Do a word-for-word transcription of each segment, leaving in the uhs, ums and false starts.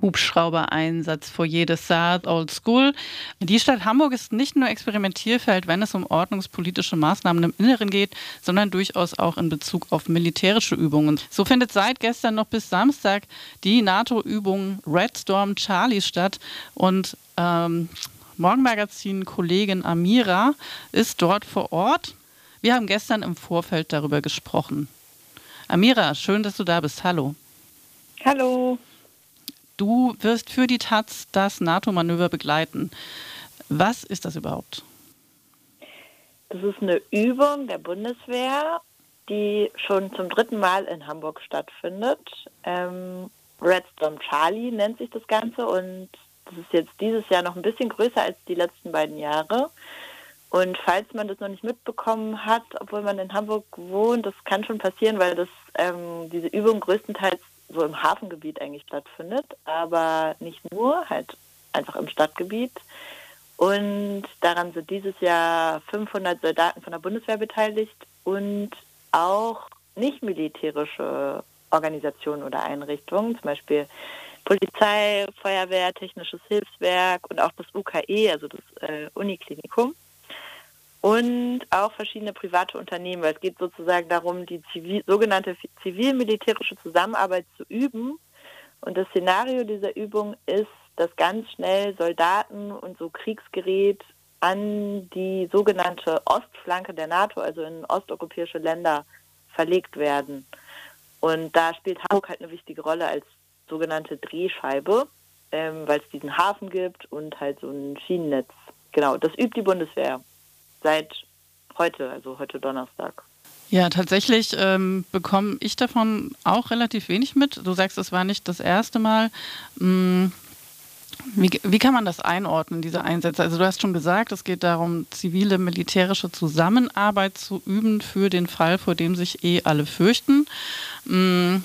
Hubschrauber-Einsatz, Foyer des Saar, Old School. Die Stadt Hamburg ist nicht nur Experimentierfeld, wenn es um ordnungspolitische Maßnahmen im Inneren geht, sondern durchaus auch in Bezug auf militärische Übungen. So findet seit gestern noch bis Samstag die NATO-Übung Red Storm Charlie statt und ähm, Morgenmagazin-Kollegin Amira ist dort vor Ort. Wir haben gestern im Vorfeld darüber gesprochen. Amira, schön, dass du da bist. Hallo. Hallo. Du wirst für die Taz das NATO-Manöver begleiten. Was ist das überhaupt? Das ist eine Übung der Bundeswehr, die schon zum dritten Mal in Hamburg stattfindet. Ähm, Red Storm Charlie nennt sich das Ganze und das ist jetzt dieses Jahr noch ein bisschen größer als die letzten beiden Jahre. Und falls man das noch nicht mitbekommen hat, obwohl man in Hamburg wohnt, das kann schon passieren, weil das ähm, diese Übung größtenteils so im Hafengebiet eigentlich stattfindet, aber nicht nur, halt einfach im Stadtgebiet. Und daran sind dieses Jahr fünfhundert Soldaten von der Bundeswehr beteiligt und auch nicht militärische Organisationen oder Einrichtungen, zum Beispiel Polizei, Feuerwehr, Technisches Hilfswerk und auch das U K E, also das äh, Uniklinikum. Und auch verschiedene private Unternehmen, weil es geht sozusagen darum, die zivil, sogenannte zivil-militärische Zusammenarbeit zu üben. Und das Szenario dieser Übung ist, dass ganz schnell Soldaten und so Kriegsgerät an die sogenannte Ostflanke der NATO, also in osteuropäische Länder, verlegt werden. Und da spielt Hamburg halt eine wichtige Rolle als sogenannte Drehscheibe, ähm, weil es diesen Hafen gibt und halt so ein Schienennetz. Genau, das übt die Bundeswehr. Seit heute, also heute Donnerstag. Ja, tatsächlich ähm, bekomme ich davon auch relativ wenig mit. Du sagst, es war nicht das erste Mal. Hm, wie, wie kann man das einordnen, diese Einsätze? Also du hast schon gesagt, es geht darum, zivile militärische Zusammenarbeit zu üben für den Fall, vor dem sich eh alle fürchten. Hm.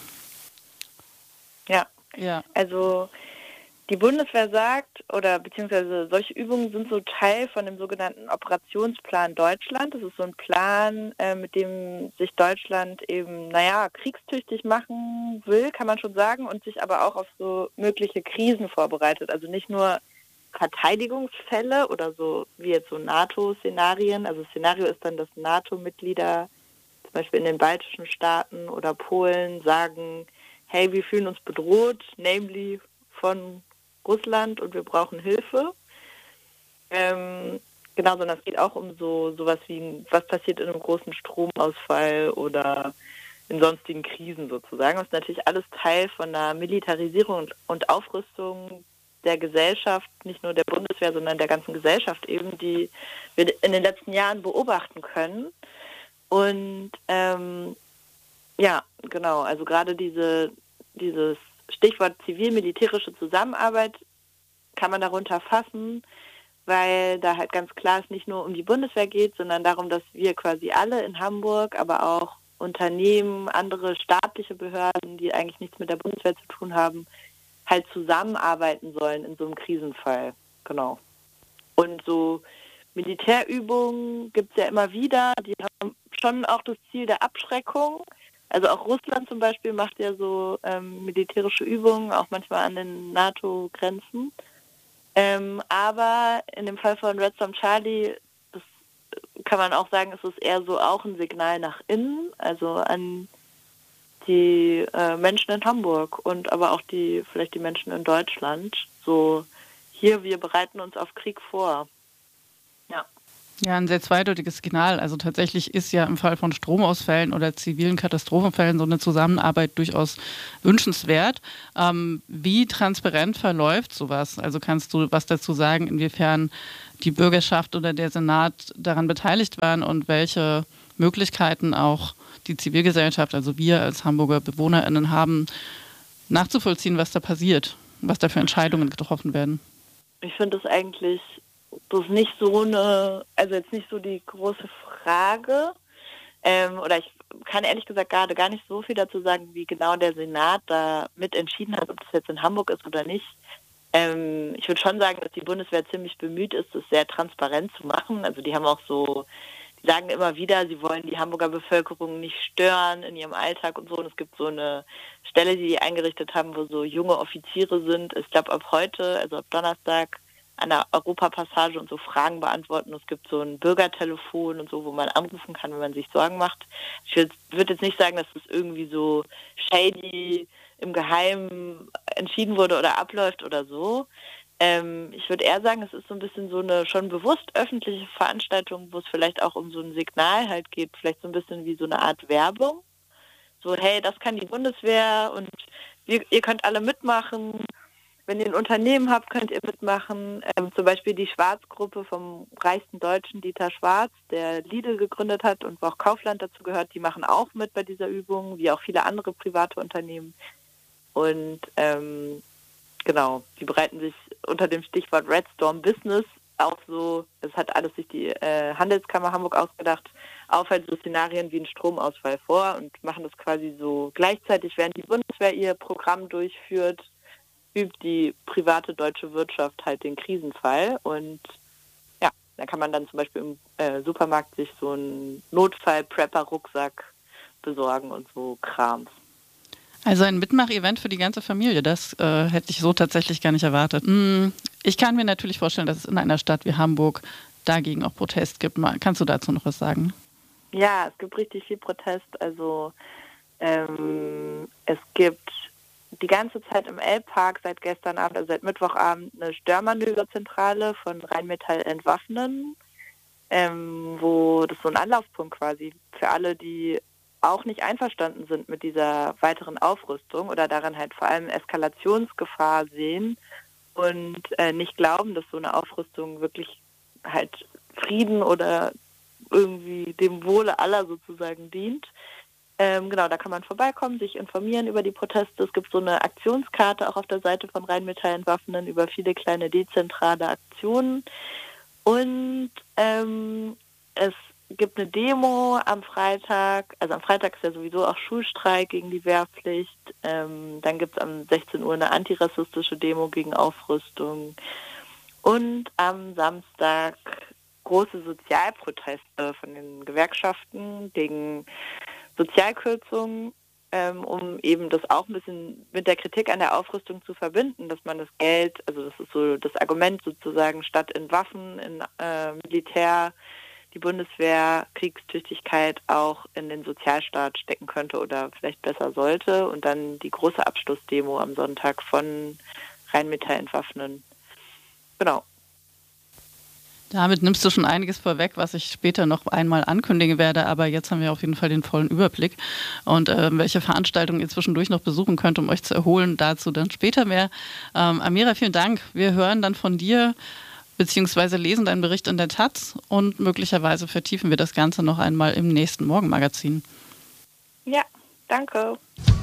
Ja. ja, also die Bundeswehr sagt, oder beziehungsweise solche Übungen sind so Teil von dem sogenannten Operationsplan Deutschland. Das ist so ein Plan, äh, mit dem sich Deutschland eben, naja, kriegstüchtig machen will, kann man schon sagen, und sich aber auch auf so mögliche Krisen vorbereitet. Also nicht nur Verteidigungsfälle oder so wie jetzt so NATO-Szenarien. Also Szenario ist dann, dass NATO-Mitglieder zum Beispiel in den baltischen Staaten oder Polen sagen, hey, wir fühlen uns bedroht, namely von Russland und wir brauchen Hilfe. Ähm, genau, sondern es geht auch um so sowas wie, was passiert in einem großen Stromausfall oder in sonstigen Krisen sozusagen. Das ist natürlich alles Teil von einer Militarisierung und Aufrüstung der Gesellschaft, nicht nur der Bundeswehr, sondern der ganzen Gesellschaft eben, die wir in den letzten Jahren beobachten können. Und ähm, ja, genau, also gerade diese, dieses Stichwort zivil-militärische Zusammenarbeit kann man darunter fassen, weil da halt ganz klar es nicht nur um die Bundeswehr geht, sondern darum, dass wir quasi alle in Hamburg, aber auch Unternehmen, andere staatliche Behörden, die eigentlich nichts mit der Bundeswehr zu tun haben, halt zusammenarbeiten sollen in so einem Krisenfall. Genau. Und so Militärübungen gibt es ja immer wieder, die haben schon auch das Ziel der Abschreckung. Also auch Russland zum Beispiel macht ja so ähm, militärische Übungen, auch manchmal an den NATO-Grenzen. Ähm, aber in dem Fall von Red Storm Charlie, das kann man auch sagen, ist es eher so auch ein Signal nach innen, also an die äh, Menschen in Hamburg und aber auch die vielleicht die Menschen in Deutschland. So, hier, wir bereiten uns auf Krieg vor. Ja. Ja, ein sehr zweideutiges Signal. Also tatsächlich ist ja im Fall von Stromausfällen oder zivilen Katastrophenfällen so eine Zusammenarbeit durchaus wünschenswert. Ähm, wie transparent verläuft sowas? Also kannst du was dazu sagen, inwiefern die Bürgerschaft oder der Senat daran beteiligt waren und welche Möglichkeiten auch die Zivilgesellschaft, also wir als Hamburger BewohnerInnen haben, nachzuvollziehen, was da passiert, was da für Entscheidungen getroffen werden? Ich finde das eigentlich Das ist nicht so eine, also jetzt nicht so die große Frage, ähm, oder ich kann ehrlich gesagt gerade gar nicht so viel dazu sagen, wie genau der Senat da mit entschieden hat, ob das jetzt in Hamburg ist oder nicht. Ähm, ich würde schon sagen, dass die Bundeswehr ziemlich bemüht ist, das sehr transparent zu machen. Also die haben auch so die sagen immer wieder, sie wollen die Hamburger Bevölkerung nicht stören in ihrem Alltag und so. Und es gibt so eine Stelle, die die eingerichtet haben, wo so junge Offiziere sind. Ich glaube, ab heute, also ab Donnerstag, an der Europapassage und so Fragen beantworten. Es gibt so ein Bürgertelefon und so, wo man anrufen kann, wenn man sich Sorgen macht. Ich würde jetzt nicht sagen, dass das irgendwie so shady im Geheimen entschieden wurde oder abläuft oder so. Ähm, ich würde eher sagen, es ist so ein bisschen so eine schon bewusst öffentliche Veranstaltung, wo es vielleicht auch um so ein Signal halt geht, vielleicht so ein bisschen wie so eine Art Werbung. So, hey, das kann die Bundeswehr und wir, ihr könnt alle mitmachen. Wenn ihr ein Unternehmen habt, könnt ihr mitmachen. Ähm, zum Beispiel die Schwarz-Gruppe vom reichsten Deutschen Dieter Schwarz, der Lidl gegründet hat und wo auch Kaufland dazu gehört, die machen auch mit bei dieser Übung, wie auch viele andere private Unternehmen. Und ähm, genau, die bereiten sich unter dem Stichwort Red Storm Business auch so, das hat alles sich die äh, Handelskammer Hamburg ausgedacht, auf halt so Szenarien wie einen Stromausfall vor und machen das quasi so gleichzeitig, während die Bundeswehr ihr Programm durchführt, übt die private deutsche Wirtschaft halt den Krisenfall und ja, da kann man dann zum Beispiel im äh, Supermarkt sich so einen Notfall-Prepper-Rucksack besorgen und so Krams. Also ein Mitmach-Event für die ganze Familie, das äh, hätte ich so tatsächlich gar nicht erwartet. Mm, ich kann mir natürlich vorstellen, dass es in einer Stadt wie Hamburg dagegen auch Protest gibt. Mal, kannst du dazu noch was sagen? Ja, es gibt richtig viel Protest. Also ähm, es gibt die ganze Zeit im Elbpark seit gestern Abend, also seit Mittwochabend, eine Störmanöverzentrale von Rheinmetall Entwaffnen, ähm, wo das so ein Anlaufpunkt quasi für alle, die auch nicht einverstanden sind mit dieser weiteren Aufrüstung oder daran halt vor allem Eskalationsgefahr sehen und äh, nicht glauben, dass so eine Aufrüstung wirklich halt Frieden oder irgendwie dem Wohle aller sozusagen dient. Ähm, genau, da kann man vorbeikommen, sich informieren über die Proteste. Es gibt so eine Aktionskarte auch auf der Seite von Rheinmetall Entwaffnen über viele kleine dezentrale Aktionen. Und ähm, es gibt eine Demo am Freitag. Also am Freitag ist ja sowieso auch Schulstreik gegen die Wehrpflicht. Ähm, dann gibt es am sechzehn Uhr eine antirassistische Demo gegen Aufrüstung. Und am Samstag große Sozialproteste von den Gewerkschaften gegen Sozialkürzungen, ähm, um eben das auch ein bisschen mit der Kritik an der Aufrüstung zu verbinden, dass man das Geld, also das ist so das Argument sozusagen, statt in Waffen, in äh, Militär, die Bundeswehr, Kriegstüchtigkeit auch in den Sozialstaat stecken könnte oder vielleicht besser sollte. Und dann die große Abschlussdemo am Sonntag von Rheinmetall Entwaffnen. Genau. Damit nimmst du schon einiges vorweg, was ich später noch einmal ankündigen werde, aber jetzt haben wir auf jeden Fall den vollen Überblick und äh, welche Veranstaltungen ihr zwischendurch noch besuchen könnt, um euch zu erholen, dazu dann später mehr. Ähm, Amira, vielen Dank. Wir hören dann von dir beziehungsweise lesen deinen Bericht in der Taz und möglicherweise vertiefen wir das Ganze noch einmal im nächsten Morgenmagazin. Ja, danke.